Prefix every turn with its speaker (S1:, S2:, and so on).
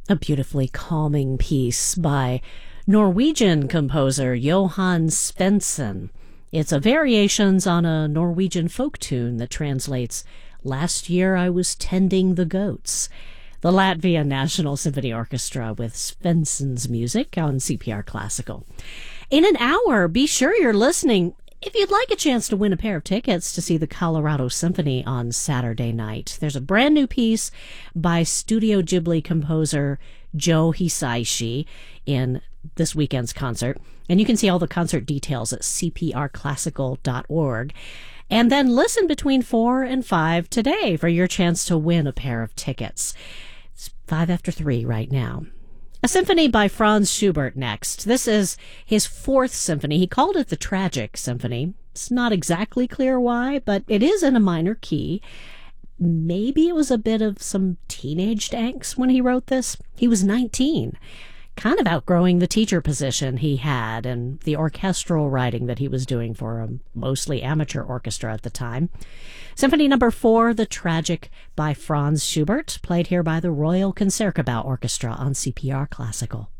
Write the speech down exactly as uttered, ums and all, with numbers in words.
S1: A beautifully calming piece by Norwegian composer Johan Svensson. It's a variations on a Norwegian folk tune that translates, "Last year I was tending the goats." The Latvia National Symphony Orchestra with Svensson's music on C P R Classical. In an hour, be sure you're listening if you'd like a chance to win a pair of tickets to see the Colorado Symphony on Saturday night. There's a brand new piece by Studio Ghibli composer Joe Hisaishi in this weekend's concert. And you can see all the concert details at c p r classical dot org. And then listen between four and five today for your chance to win a pair of tickets. It's five after three right now. A symphony by Franz Schubert next. This is his fourth symphony. He called it the Tragic Symphony. It's not exactly clear why, but it is in a minor key. Maybe it was a bit of some teenage angst when he wrote this. He was nineteen, kind of outgrowing the teacher position he had and the orchestral writing that he was doing for a mostly amateur orchestra at the time. Symphony number four, The Tragic by Franz Schubert, played here by the Royal Concertgebouw Orchestra on C P R Classical.